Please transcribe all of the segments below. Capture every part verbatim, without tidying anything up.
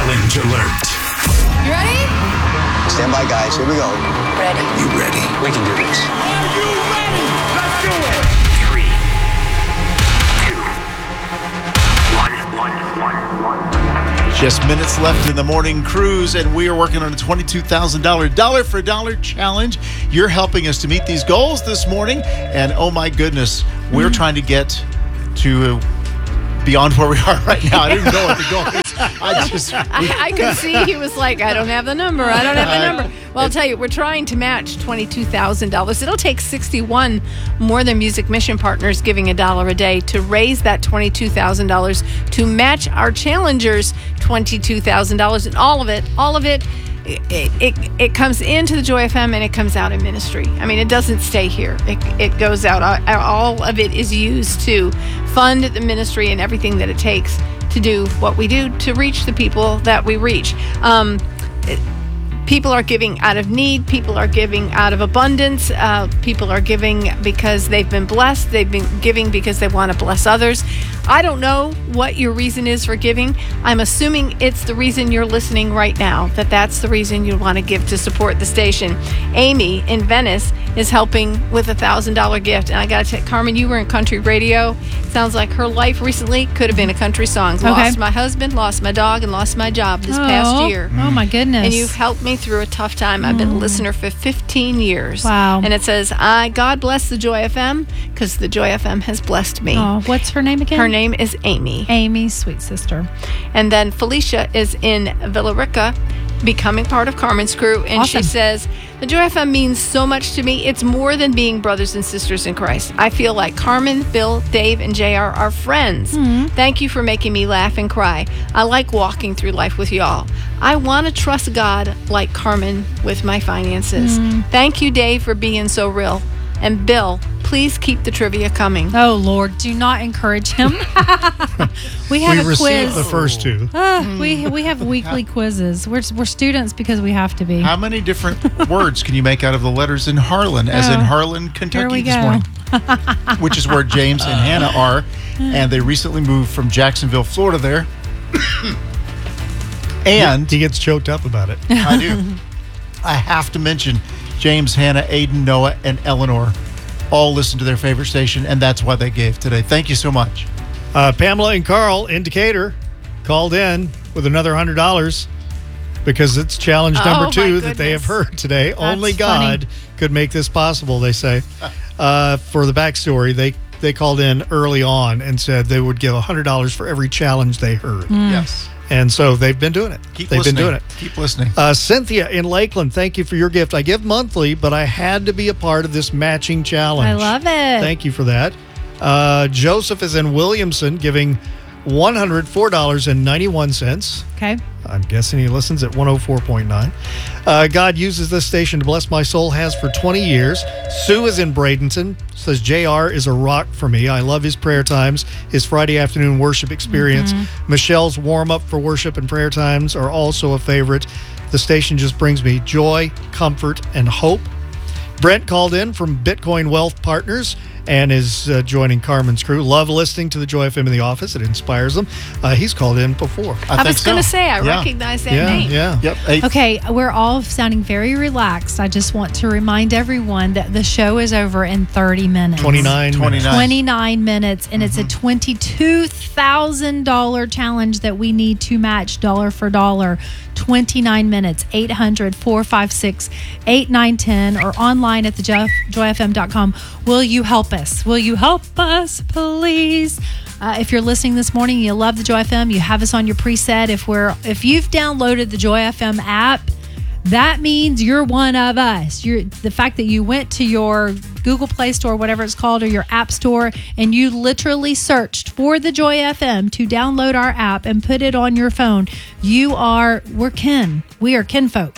Challenge alert. You ready? Stand by, guys. Here we go. Ready. You ready? We can do this. Are you ready? Let's do it. Three, two, one, one, one, one. Just minutes left in the morning cruise, and we are working on a twenty-two thousand dollars dollar for dollar challenge. You're helping us to meet these goals this morning, and oh my goodness, we're mm-hmm. trying to get to uh, beyond where we are right now. I didn't know what the goal is. I just I, I could see he was like, I don't have the number. I don't have the number. Well, I'll tell you, we're trying to match twenty-two thousand dollars. It'll take sixty-one More Than Music mission partners giving a dollar a day to raise that twenty-two thousand dollars to match our challengers' twenty-two thousand dollars. And all of it, all of it, It, it it comes into the Joy F M and it comes out in ministry. I mean, it doesn't stay here. It, it goes out. All of it is used to fund the ministry and everything that it takes to do what we do to reach the people that we reach. Um, it, people are giving out of need. People are giving out of abundance. Uh, people are giving because they've been blessed. They've been giving because they want to bless others. I don't know what your reason is for giving. I'm assuming it's the reason you're listening right now, that that's the reason you want to give to support the station. Amy in Venice is helping with a one thousand dollars gift. And I got to tell Carmen, you were in country radio. Sounds like her life recently could have been a country song. Okay. Lost my husband, lost my dog, and lost my job this oh. past year. Oh, my goodness. And you've helped me through a tough time. I've been a listener for fifteen years. Wow. And it says, I God bless the Joy F M because the Joy F M has blessed me. Oh, what's her name again? Her name is Amy. Amy, sweet sister. And then Felicia is in Villarica, becoming part of Carmen's crew. And Awesome. she says, the Joy F M means so much to me. It's more than being brothers and sisters in Christ. I feel like Carmen, Bill, Dave, and J R are friends. Mm-hmm. Thank you for making me laugh and cry. I like walking through life with y'all. I want to trust God like Carmen with my finances. Mm-hmm. Thank you, Dave, for being so real. And Bill, please keep the trivia coming. Oh, Lord, do not encourage him. we have we a received quiz. the first two. Uh, we we have weekly quizzes. We're, we're students because we have to be. How many different words can you make out of the letters in Harlan, as Oh. in Harlan, Here Kentucky we this go. morning? Which is where James and Hannah are. And they recently moved from Jacksonville, Florida there. And He gets choked up about it. I do. I have to mention James, Hannah, Aiden, Noah, and Eleanor all listen to their favorite station, and that's why they gave today. Thank you so much. Uh, Pamela and Carl in Decatur called in with another one hundred dollars because it's challenge Oh, number my two that they have goodness. heard today. Only funny. God could make this possible, they say. Uh, for the backstory, they, they called in early on and said they would give one hundred dollars for every challenge they heard. Mm. Yes. And so they've been doing it. Keep they've listening. been doing it. Keep listening. Uh, Cynthia in Lakeland, thank you for your gift. I give monthly, but I had to be a part of this matching challenge. I love it. Thank you for that. Uh, Joseph is in Williamson, giving one hundred four dollars and ninety-one cents. Okay. I'm guessing he listens at one oh four point nine. Uh, God uses this station to bless my soul, has for twenty years. Sue is in Bradenton, says J R is a rock for me. I love his prayer times, his Friday afternoon worship experience. Mm-hmm. Michelle's warm up for worship and prayer times are also a favorite. The station just brings me joy, comfort, and hope. Brent called in from Bitcoin Wealth Partners and is uh, joining Carmen's crew. Love listening to the Joy F M in the office. It inspires them. Uh, he's called in before. I, I think was going to so. say, I Yeah. recognize that yeah, name. yeah. Yep. Hey, Okay, we're all sounding very relaxed. I just want to remind everyone that the show is over in thirty minutes. twenty-nine. twenty-nine. twenty-nine minutes, and it's a twenty-two thousand dollars challenge that we need to match dollar for dollar. twenty-nine minutes, eight hundred, four five six, eight nine one zero, or online at the joy f m dot com. Will you help us? Will you help us, please? Uh, if you're listening this morning, you love the Joy F M, you have us on your preset. If we're if you've downloaded the Joy F M app, that means you're one of us. You're the fact that you went to your Google Play Store, whatever it's called, or your App Store, and you literally searched for the Joy F M to download our app and put it on your phone. You are, we're kin. We are kinfolk.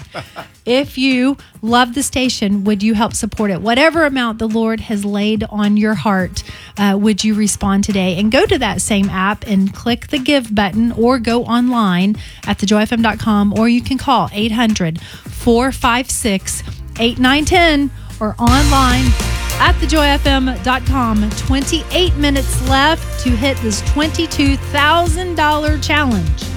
If you love the station, would you help support it? Whatever amount the Lord has laid on your heart, uh, would you respond today? And go to that same app and click the give button, or go online at the joy f m dot com, or you can call eight hundred, four five six, eight nine one zero or online at the joy f m dot com. twenty-eight minutes left to hit this twenty-two thousand dollars challenge.